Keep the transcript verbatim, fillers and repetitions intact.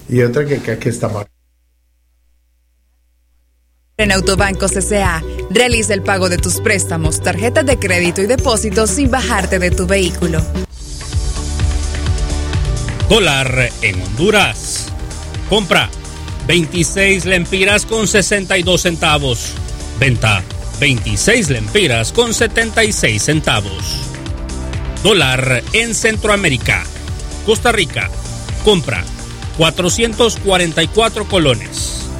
y otra que, que, que está mal. En Autobancos S A, realiza el pago de tus préstamos, tarjetas de crédito y depósitos sin bajarte de tu vehículo. Dólar en Honduras. Compra veintiséis lempiras con sesenta y dos centavos. Venta veintiséis lempiras con setenta y seis centavos. Dólar en Centroamérica. Costa Rica. Compra cuatrocientos cuarenta y cuatro colones.